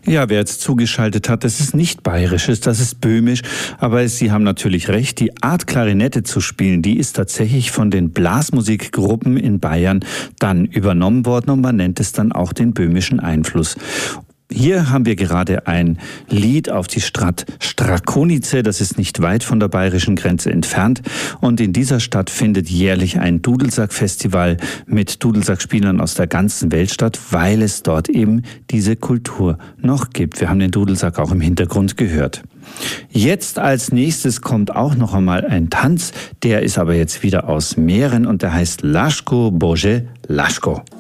Ja, wer jetzt zugeschaltet hat, das ist nicht bayerisch, das ist böhmisch, aber Sie haben natürlich recht, die Art Klarinette zu spielen, die ist tatsächlich von den Blasmusikgruppen in Bayern dann übernommen worden und man nennt es dann auch den böhmischen Einfluss. Hier haben wir gerade ein Lied auf die Stadt Strakonice, das ist nicht weit von der bayerischen Grenze entfernt. Und in dieser Stadt findet jährlich ein Dudelsack-Festival mit Dudelsackspielern aus der ganzen Welt statt, weil es dort eben diese Kultur noch gibt. Wir haben den Dudelsack auch im Hintergrund gehört. Jetzt als nächstes kommt auch noch einmal ein Tanz, der ist aber jetzt wieder aus Mähren und der heißt Laszko Bože Laszko.